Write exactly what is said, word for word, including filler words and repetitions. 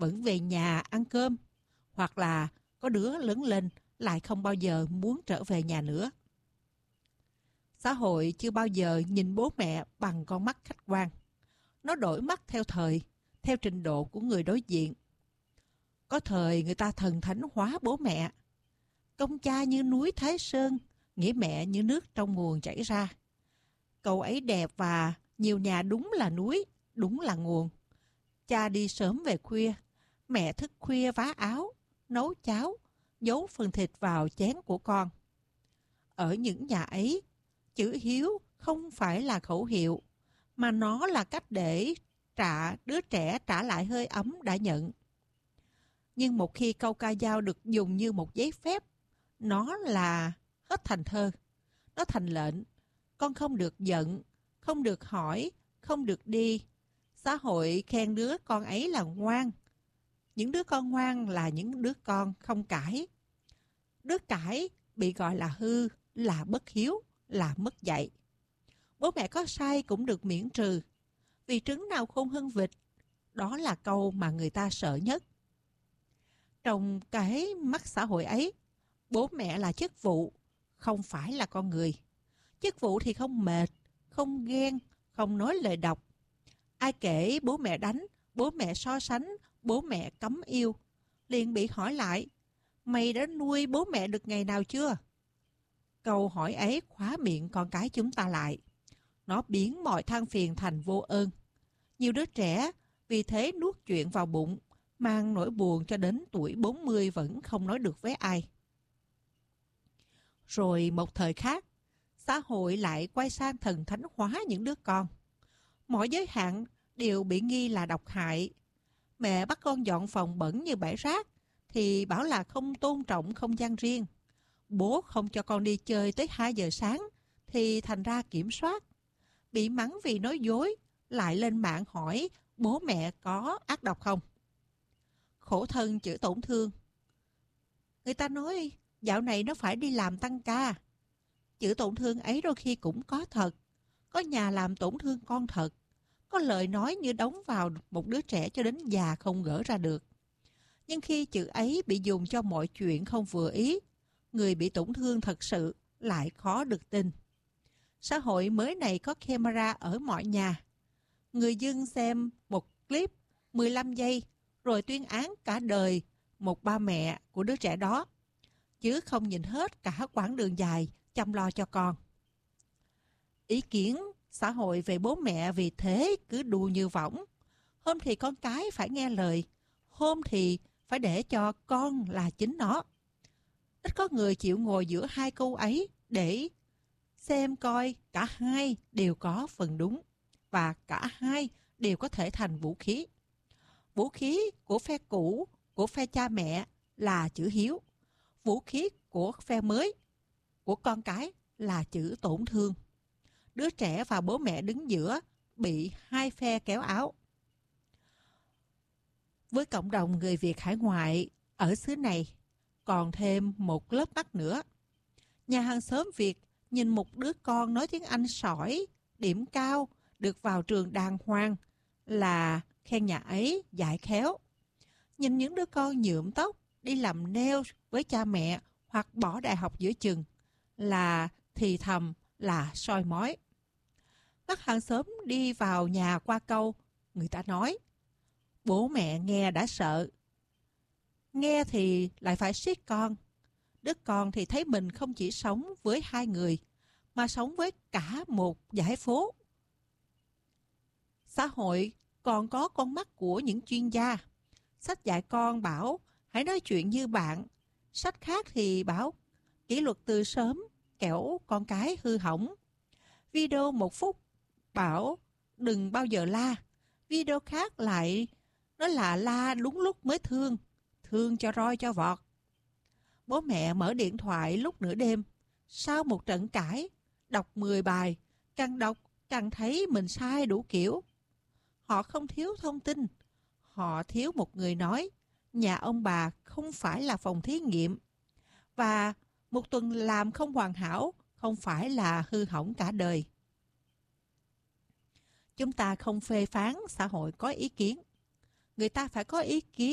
vẫn về nhà ăn cơm, hoặc là có đứa lớn lên lại không bao giờ muốn trở về nhà nữa. Xã hội chưa bao giờ nhìn bố mẹ bằng con mắt khách quan. Nó đổi mắt theo thời, theo trình độ của người đối diện. Có thời người ta thần thánh hóa bố mẹ. Công cha như núi Thái Sơn, nghĩa mẹ như nước trong nguồn chảy ra. Câu ấy đẹp và nhiều nhà đúng là núi, đúng là nguồn. Cha đi sớm về khuya, mẹ thức khuya vá áo, nấu cháo, giấu phần thịt vào chén của con. Ở những nhà ấy, chữ hiếu không phải là khẩu hiệu, mà nó là cách để trả đứa trẻ trả lại hơi ấm đã nhận. Nhưng một khi câu ca dao được dùng như một giấy phép, nó là hết thành thơ. Nó thành lệnh, con không được giận, không được hỏi, không được đi. Xã hội khen đứa con ấy là ngoan. Những đứa con ngoan là những đứa con không cãi. Đứa cãi bị gọi là hư, là bất hiếu, là mất dạy. Bố mẹ có sai cũng được miễn trừ. Vì trứng nào khôn hơn vịt, đó là câu mà người ta sợ nhất. Trong cái mắt xã hội ấy, bố mẹ là chức vụ, không phải là con người. Chức vụ thì không mệt, không ghen, không nói lời độc. Ai kể bố mẹ đánh, bố mẹ so sánh, bố mẹ cấm yêu, liền bị hỏi lại, mày đã nuôi bố mẹ được ngày nào chưa? Câu hỏi ấy khóa miệng con cái chúng ta lại. Nó biến mọi than phiền thành vô ơn. Nhiều đứa trẻ vì thế nuốt chuyện vào bụng, mang nỗi buồn cho đến tuổi bốn mươi vẫn không nói được với ai. Rồi một thời khác, xã hội lại quay sang thần thánh hóa những đứa con. Mọi giới hạn đều bị nghi là độc hại. Mẹ bắt con dọn phòng bẩn như bãi rác thì bảo là không tôn trọng không gian riêng. Bố không cho con đi chơi tới hai giờ sáng thì thành ra kiểm soát. Bị mắng vì nói dối, lại lên mạng hỏi bố mẹ có ác độc không? Khổ thân chữa tổn thương. Người ta nói dạo này nó phải đi làm tăng ca. Chữa tổn thương ấy đôi khi cũng có thật. Có nhà làm tổn thương con thật. Có lời nói như đóng vào một đứa trẻ cho đến già không gỡ ra được. Nhưng khi chữ ấy bị dùng cho mọi chuyện không vừa ý, người bị tổn thương thật sự lại khó được tin. Xã hội mới này có camera ở mọi nhà. Người dân xem một clip mười lăm giây rồi tuyên án cả đời một ba mẹ của đứa trẻ đó, chứ không nhìn hết cả quãng đường dài chăm lo cho con. Ý kiến xã hội về bố mẹ vì thế cứ đu như võng. Hôm thì con cái phải nghe lời, hôm thì phải để cho con là chính nó. Ít có người chịu ngồi giữa hai câu ấy để xem coi cả hai đều có phần đúng và cả hai đều có thể thành vũ khí. Vũ khí của phe cũ, của phe cha mẹ là chữ hiếu. Vũ khí của phe mới, của con cái là chữ tổn thương. Đứa trẻ và bố mẹ đứng giữa bị hai phe kéo áo. Với cộng đồng người Việt hải ngoại ở xứ này còn thêm một lớp mắt nữa. Nhà hàng xóm Việt nhìn một đứa con nói tiếng Anh sỏi, điểm cao, được vào trường đàng hoàng là khen nhà ấy dạy khéo. Nhìn những đứa con nhuộm tóc, đi làm nail với cha mẹ hoặc bỏ đại học giữa chừng là thì thầm, là soi mói. Bác hàng xóm đi vào nhà qua câu, người ta nói, bố mẹ nghe đã sợ. Nghe thì lại phải siết con. Đứa con thì thấy mình không chỉ sống với hai người, mà sống với cả một dãy phố. Xã hội còn có con mắt của những chuyên gia. Sách dạy con bảo hãy nói chuyện như bạn. Sách khác thì bảo kỷ luật từ sớm kẻo con cái hư hỏng. Video một phút bảo đừng bao giờ la. Video khác lại nó là la đúng lúc mới thương. Thương cho roi cho vọt. Bố mẹ mở điện thoại lúc nửa đêm. Sau một trận cãi, đọc mười bài, càng đọc càng thấy mình sai đủ kiểu. Họ không thiếu thông tin. Họ thiếu một người nói, nhà ông bà không phải là phòng thí nghiệm. Và một tuần làm không hoàn hảo, không phải là hư hỏng cả đời. Chúng ta không phê phán xã hội có ý kiến. Người ta phải có ý kiến